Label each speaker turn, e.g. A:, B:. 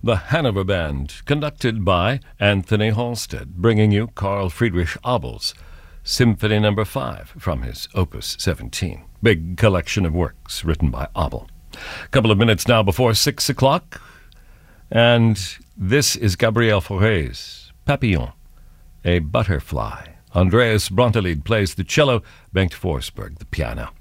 A: the Hanover Band, conducted by Anthony Halstead, bringing you Carl Friedrich Abel's Symphony No. 5 from his Opus 17, big collection of works written by Abel. A couple of minutes now before 6 o'clock, and this is Gabriel Fauré's Papillon, a butterfly. Andreas Brontelid plays the cello, Bengt Forsberg the piano.